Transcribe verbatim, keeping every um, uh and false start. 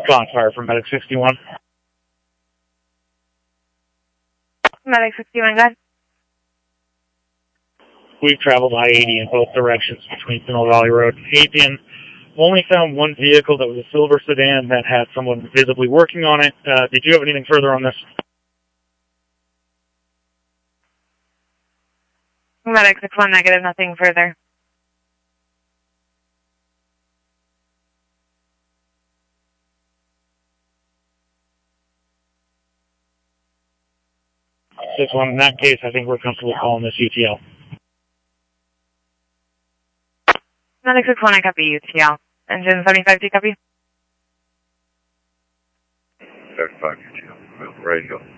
Gone fire from Medic sixty-one. Medic sixty-one, go ahead. We've traveled I eighty in both directions between Pinole Valley Road and Haitian. Only found one vehicle that was a silver sedan that had someone visibly working on it. Uh, did you have anything further on this? Medic sixty-one, negative, nothing further. six one, in that case, I think we're comfortable calling this U T L. Medic sixty-one, I copy U T L. Engine seventy-five, do you copy? seventy-five U T L, radio.